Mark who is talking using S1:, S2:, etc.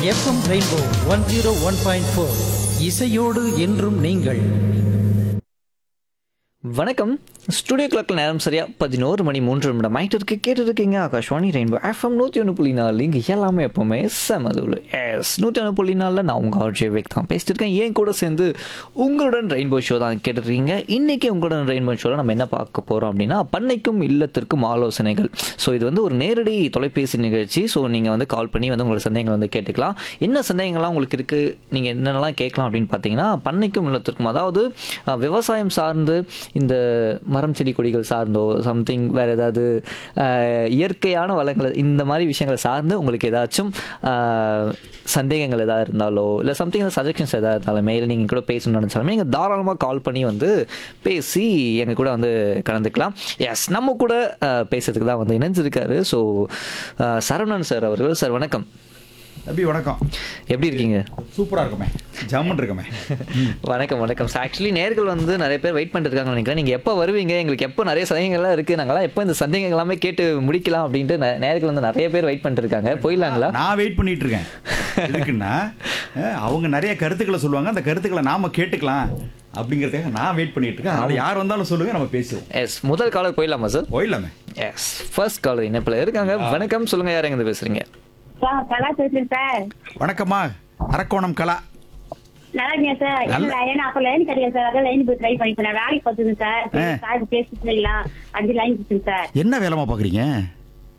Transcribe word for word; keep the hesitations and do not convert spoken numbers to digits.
S1: FM rainbow one zero one point four இசையோடு என்றும் நீங்கள்.
S2: வணக்கம். ஸ்டுடியோ கிளாக்ல நேரம் சரியா பதினோரு மணி மூன்று நிமிடம் ஆயிட்டு இருக்கு. கேட்டு இருக்கீங்க ஆகாஷ்வாணி ரெயின்போ எஃப்எம் நூற்றி ஒன்று புள்ளி நாலு. இங்கே எல்லாமே எப்போவுமே செமதுல எஸ் நூற்றி ஒன்று புள்ளி நாலில் நான் உங்கள் ஆர்ஜே வேக் தான் பேசிட்டு இருக்கேன். ஏன் கூட சேர்ந்து உங்களுடன் ரெயின்போ ஷோ தான் கேட்டுருக்கீங்க. இன்றைக்கி உங்களுடன் ரெயின்போ ஷோவில் நம்ம என்ன பார்க்க போகிறோம் அப்படின்னா பண்ணைக்கும் இல்லத்திற்கும் ஆலோசனைகள். ஸோ இது வந்து ஒரு நேரடி தொலைபேசி நிகழ்ச்சி. ஸோ நீங்கள் வந்து கால் பண்ணி வந்து உங்களோட சந்தேகங்கள் வந்து கேட்டுக்கலாம். என்ன சந்தேகங்கள்லாம் உங்களுக்கு இருக்குது, நீங்கள் என்னென்னலாம் கேட்கலாம் அப்படின்னு பார்த்தீங்கன்னா பண்ணைக்கும் இல்லத்திற்கும், அதாவது அஹ், விவசாயம் சார்ந்து இந்த மரம் செடி கொடிகள் சார்ந்தோ சம்திங் வேறு ஏதாவது அஹ், இயற்கையான வளங்கள் இந்த மாதிரி விஷயங்களை சார்ந்து உங்களுக்கு ஏதாச்சும் அஹ், சந்தேகங்கள் எதாவது இருந்தாலோ இல்லை சம்திங் சஜஷன்ஸ் எதாவது இருந்தாலும் மெயில் நீங்கள் கூட பேசணும்னு நினச்சாலுமே நீங்கள் தாராளமாக கால் பண்ணி வந்து பேசி எங்கள் கூட வந்து கலந்துக்கலாம். எஸ் நம்ம கூட அஹ், பேசுறதுக்கு தான் வந்து இணைஞ்சிருக்காரு. ஸோ சரவணன் சார் அவர்கள். சார் வணக்கம்.
S3: தம்பி வணக்கம்.
S2: எப்படி இருக்கீங்க?
S3: சூப்பராக இருக்குமே, ஜம்முன்னு இருக்குமே.
S2: வணக்கம் வணக்கம். ஆக்சுவலி நேர்கள் வந்து நிறைய பேர் வெயிட் பண்ணிட்டு இருக்காங்கன்னு நினைக்கிறேன். நீங்கள் எப்போ வருவீங்க, எங்களுக்கு எப்போ நிறைய சந்தேகங்கள்லாம் இருக்குது, நாங்களாம் எப்போ இந்த சந்தேகங்கள் எல்லாமே கேட்டு முடிக்கலாம் அப்படின்ட்டு நே- நேர்கள் வந்து நிறைய பேர் வெயிட் பண்ணிட்டு இருக்காங்க. போயிடலாங்களா?
S3: நான் வெயிட் பண்ணிட்டு இருக்கேன். எதுக்குன்னா அஹ், அவங்க நிறைய கருத்துக்களை சொல்லுவாங்க, அந்த கருத்துக்களை நாம கேட்டுக்கலாம் அப்படிங்கிறதுக்காக நான் வெயிட் பண்ணிட்டு இருக்கேன். அதனால யார் வந்தாலும் சொல்லுங்க, நம்ம பேசுவோம்.
S2: எஸ் முதல் காலர் போயிடலாமா சார்?
S3: போயிடலாமே.
S2: எஸ் ஃபர்ஸ்ட் காலர் இணைப்பில் இருக்காங்க. வணக்கம், சொல்லுங்கள், யார் எங்கே பேசுகிறீங்க?
S4: சார் கலா பேசுறேன் சார்.
S3: வணக்கம்மா, அரக்கோணம் கலா.
S4: நல்லா இருக்கீங்க சார்.
S3: நல்ல-
S4: ஏன்னா அப்ப லைன் கிடையாது சார், அதான் லைன் போய் ட்ரை பண்ணிப்பேன். நான் வேலைக்கு பார்த்துருக்கேன் சார்.
S3: ஆ.
S4: சார் பேசிக்கலாம் அஞ்சு லைன் கொடுத்துருங்க சார்.
S3: என்ன வேலைமா பார்க்குறீங்க?